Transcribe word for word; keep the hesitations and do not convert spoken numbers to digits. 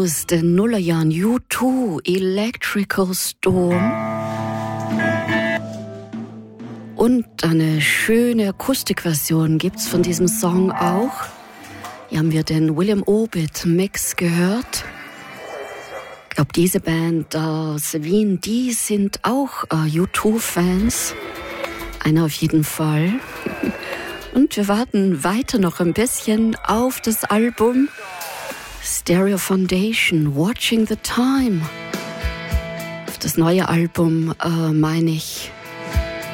aus den Nullerjahren, U zwei, Electrical Storm. Und eine schöne Akustikversion gibt's von diesem Song auch. Hier haben wir den William Orbit Mix gehört. Ich glaube, diese Band aus Wien, die sind auch äh, U zwei Fans. Einer auf jeden Fall. Und wir warten weiter noch ein bisschen auf das Album Stereo Foundation, Watching the Time. Auf das neue Album, äh, meine ich,